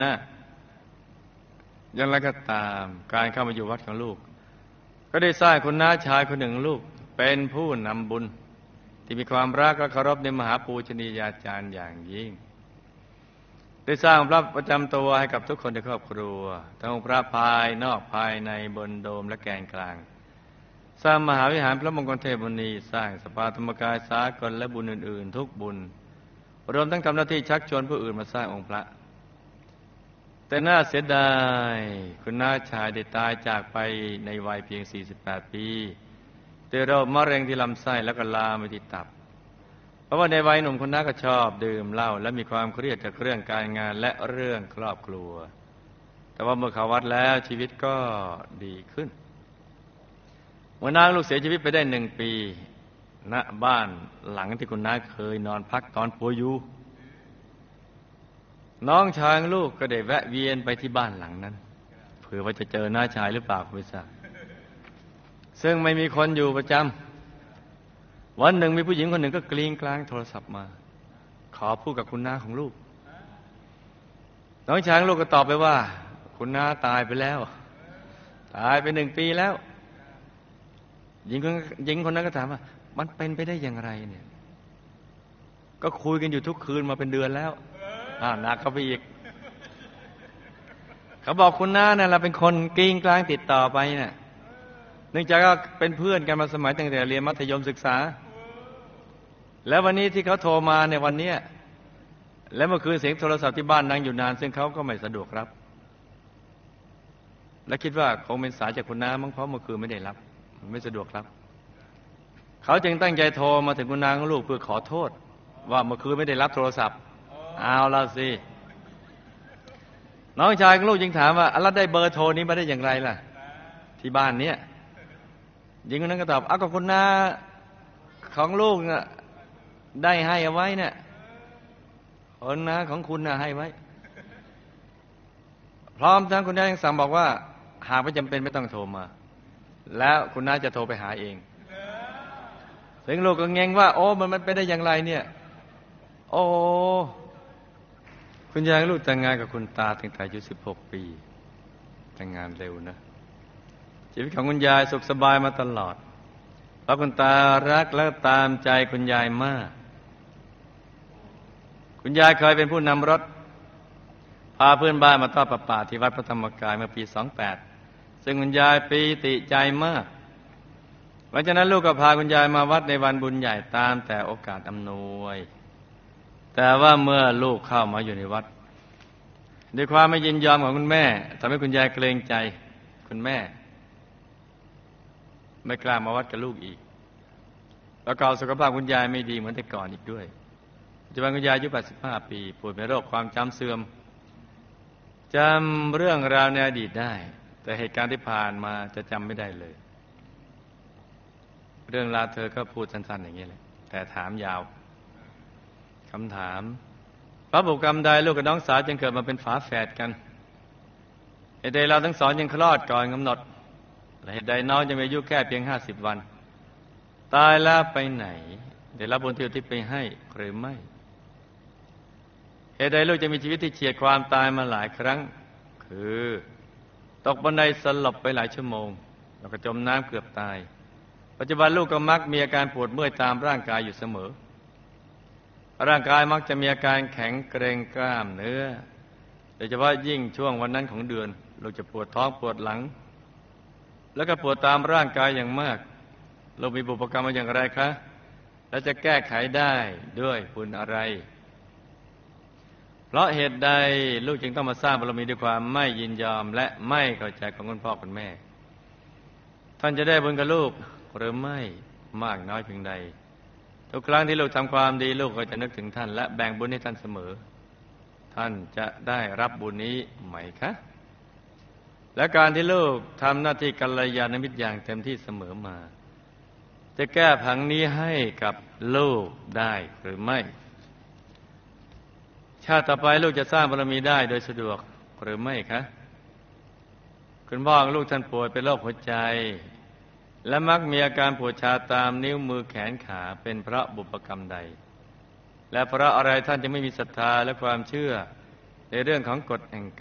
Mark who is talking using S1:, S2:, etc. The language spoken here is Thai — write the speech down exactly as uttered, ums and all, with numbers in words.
S1: นะอย่างไรก็ตามการเข้ามาอยู่วัดของลูกก็ได้สร้างคุณน้าชายคนหนึ่งลูกเป็นผู้นำบุญที่มีความรักและเคารพในมหาปูชนียาจารย์อย่างยิ่งได้สร้างพระประจำตัวให้กับทุกคนในครอบครัวทั้งพระภายนอกภายในบนโดมและแกนกลางสร้างมหาวิหารพระมงคลเทพมุนีสร้างสภาธรรมกายสากลและบุญอื่นๆทุกบุญรวมทั้งทำหน้าที่ชักชวนผู้อื่นมาสร้างองค์พระแต่น่าเสียดายคุณน้าชายได้ตายจากไปในวัยเพียงสี่สิบแปดปีด้วยโรคมะเร็งที่ลำไส้แล้วก็ลามไปที่ตับเพราะว่าในวัยหนุ่มคุณน้าก็ชอบดื่มเหล้าและมีความเครียดจากเรื่องการงานและเรื่องครอบครัวแต่ว่าเมื่อเข้าวัดแล้วชีวิตก็ดีขึ้นเมื่อนางลูกเสียชีวิตไปได้หนึ่งปีณบ้านหลังที่คุณน้าเคยนอนพักตอนป่วยอยู่น้องชายลูกก็ได้แวะเวียนไปที่บ้านหลังนั้นเผื่อว่าจะเจอน้าชายหรือเปล่าไม่ทราบซึ่งไม่มีคนอยู่ประจำวันหนึ่งมีผู้หญิงคนหนึ่งก็กลิ้งกลางโทรศัพท์มาขอพูดกับคุณน้าของลูกน้องชายลูกก็ตอบไปว่าคุณน้าตายไปแล้วตายไปหนึ่งปีแล้วหญิงคนหญิงคนนั้นก็ถามว่ามันเป็นไปได้อย่างไรเนี่ยก็คุยกันอยู่ทุกคืนมาเป็นเดือนแล้วอ่าหนักเข้าไปอีกเขาบอกคุณน้าเนี่ยเราเป็นคนกลิ้งกลางติดต่อไปเนี่ยเนื่องจากก็เป็นเพื่อนกันมาสมัยตั้งแต่เรียนมัธยมศึกษาแล้ววันนี้ที่เขาโทรมาในวันนี้และเมื่อคืนเสียงโทรศัพท์ที่บ้านนั่งอยู่นานซึ่งเขาก็ไม่สะดวกรับและคิดว่าคงเป็นสายจากคุณน้ามั้งเพราะเมื่อคืนไม่ได้รับไม่สะดวกรับเขาจึงตั้งใจโทรมาถึงคุณน้าของลูกเพื่อขอโทษว่าเมื่อคืนไม่ได้รับโทรศัพท์เอาละสิน้องชายของลูกจึงถามว่าแล้วได้เบอร์โทรนี้มาได้อย่างไรล่ะที่บ้านเนี้ยหญิงคนนั้นก็ตอบอ้าวก็คุณน้าของลูกน่ะได้ให้เอาไว้เนี่ยคนน้าของคุณน่ะให้ไว้พร้อมทั้งคุณน้ายังสั่งบอกว่าหากไม่จำเป็นไม่ต้องโทรมาแล้วคุณน้าจะโทรไปหาเองถึงลูกก็เงงว่าโอ้มันมันไปได้อย่างไรเนี่ยโอ้คุณยายลูกแต่งงานกับคุณตาตั้งแต่อายุสิบหกปีแต่งงานเร็วนะชีวิตของคุณยายสุขสบายมาตลอดเพราะคุณตารักและตามใจคุณยายมากคุณยายเคยเป็นผู้นำรถพาเพื่อนบ้านมาทอดประป่าที่วัดพระธรรมกายเมื่อปีสองแปดซึ่งคุณยายปีติใจมากหลังจากนั้นลูกก็พาคุณยายมาวัดในวันบุญใหญ่ตามแต่โอกาสอำนวยแต่ว่าเมื่อลูกเข้ามาอยู่ในวัดด้วยความไม่ยินยอมของคุณแม่ทำให้คุณยายเกรงใจคุณแม่ไม่กล้ามาวัดกับลูกอีกแล้วก็สุขภาพคุณยายไม่ดีเหมือนแต่ก่อนอีกด้วยปัจจุบันคุณยายอายุแปดสิบห้าปีป่วยเป็นโรคความจำเสื่อมจำเรื่องราวในอดีตได้แต่เหตุการณ์ที่ผ่านมาจะจำไม่ได้เลยเรื่องราวเธอก็พูดสั้นๆอย่างนี้แหละแต่ถามยาวคำถามพระบุกรรมใดลูกกับน้องสาวจึงเกิดมาเป็นฝาแฝดกันเหตุใดเราทั้งสองยังคลอดก่อนกำหนดและเหตุใดน้องจะมีอายุแค่เพียงห้าสิบวันตายแล้วไปไหนได้รับบุญที่อุทิศไปให้หรือไม่เหตุใดลูกจะมีชีวิตที่เฉียดความตายมาหลายครั้งคือตกบันไดสลบไปหลายชั่วโมงแล้วก็จมน้ำเกือบตายปัจจุบันลูกก็มักมีอาการปวดเมื่อยตามร่างกายอยู่เสมอร่างกายมักจะมีอาการแข็งเกร็งกล้ามเนื้อโดยเฉพาะยิ่งช่วงวันนั้นของเดือนลูกจะปวดท้องปวดหลังแล้วก็ปวดตามร่างกายอย่างมากลูกมีบุพกรรมมาอย่างไรคะและจะแก้ไขได้ด้วยบุญอะไรเพราะเหตุใดลูกจึงต้องมาสร้างบารมีด้วยความไม่ยินยอมและไม่เข้าใจของคุณพ่อคุณแม่ท่านจะได้บุญกับลูกหรือไม่มากน้อยเพียงใดทุกครั้งที่ลูกทำความดีลูกก็จะนึกถึงท่านและแบ่งบุญให้ท่านเสมอท่านจะได้รับบุญนี้ไหมคะและการที่ลูกทำหน้าที่กัลยาณมิตรอย่างเต็มที่เสมอมาจะแก้ผังนี้ให้กับลูกได้หรือไม่ชาติต่อไปลูกจะสร้างบารมีได้โดยสะดวกหรือไม่คะคุณพ่อของลูกท่านป่วยเป็นโรคหัวใจและมักมีอาการปวดชาตามนิ้วมือแขนขาเป็นเพราะบุพกรรมใดและเพราะอะไรท่านจะไม่มีศรัทธาและความเชื่อในเรื่องของกฎแห่ง